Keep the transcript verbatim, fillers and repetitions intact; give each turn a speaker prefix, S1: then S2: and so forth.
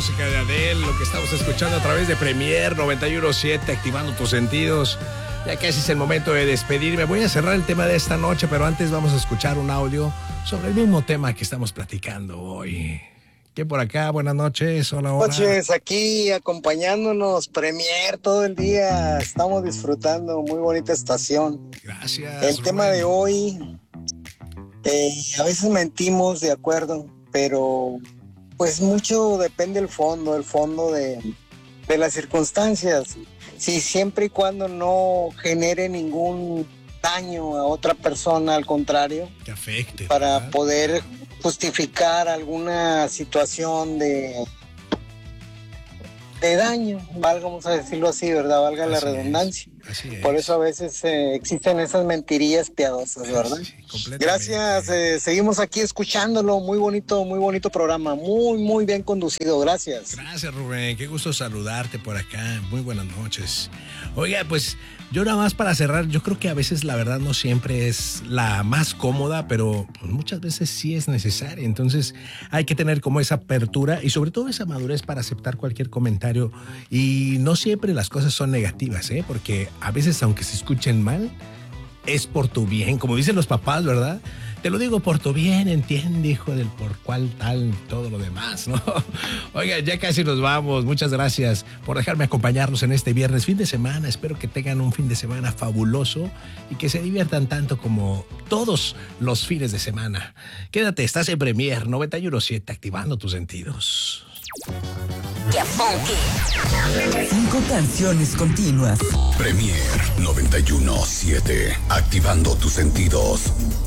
S1: música de Adele, lo que estamos escuchando a través de Premier noventa y uno punto siete, activando tus sentidos. Ya casi es el momento de despedirme. Voy a cerrar el tema de esta noche, pero antes vamos a escuchar un audio sobre el mismo tema que estamos platicando hoy. ¿Qué por acá? Buenas noches, hola, hola.
S2: Buenas noches, aquí acompañándonos, Premier todo el día. Estamos disfrutando, muy bonita estación.
S1: Gracias.
S2: El tema
S1: Rubén.
S2: de hoy, eh, a veces mentimos, de acuerdo, pero pues mucho depende del fondo, el fondo de, de las circunstancias. Si siempre y cuando no genere ningún daño a otra persona, al contrario,
S1: Que afecte.
S2: para
S1: ¿verdad?
S2: poder justificar alguna situación de de daño, valga, vamos a decirlo así, ¿verdad? Valga la
S1: Así
S2: redundancia.
S1: es, así es.
S2: Por eso a veces eh, existen esas mentirillas piadosas, ¿verdad?
S1: Sí, completamente.
S2: Gracias, eh, seguimos aquí escuchándolo, muy bonito, muy bonito programa, muy, muy bien conducido, gracias.
S1: Gracias, Rubén. Qué gusto saludarte por acá. Muy buenas noches. Oiga, pues yo nada más para cerrar, yo creo que a veces la verdad no siempre es la más cómoda, pero pues, muchas veces sí es necesaria. Entonces hay que tener como esa apertura y sobre todo esa madurez para aceptar cualquier comentario. Y no siempre las cosas son negativas, ¿eh? Porque a veces, aunque se escuchen mal, es por tu bien, como dicen los papás, ¿verdad? Te lo digo por tu bien, entiende, hijo del por cual tal, todo lo demás, ¿no? Oiga, ya casi nos vamos. Muchas gracias por dejarme acompañarlos en este viernes, fin de semana. Espero que tengan un fin de semana fabuloso y que se diviertan tanto como todos los fines de semana. Quédate, estás en Premier noventa y uno punto siete, activando tus sentidos.
S3: ¡Qué funky!
S4: Cinco canciones continuas.
S5: Premier noventa y uno punto siete, activando tus sentidos.